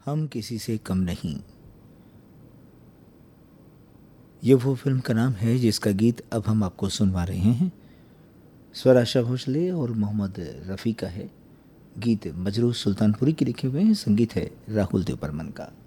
हम किसी से कम नहीं। ये वो फिल्म का नाम है जिसका गीत अब हम आपको सुनवा रहे हैं। स्वर आशा भोसले और मोहम्मद रफ़ी का है। गीत मजरूह सुल्तानपुरी के लिखे हुए हैं, संगीत है राहुल देव बर्मन का।